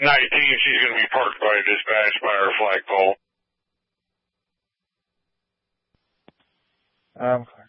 she's going to be parked by a dispatch by our flagpole.